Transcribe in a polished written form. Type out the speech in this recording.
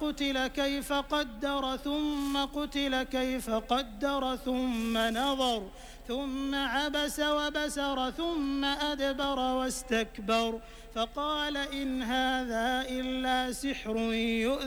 قتل كيف قدر ثم قتل كيف قدر ثم نظر ثم عبس وبسر ثم أدبر واستكبر فقال إن هذا إلا سحر يؤثر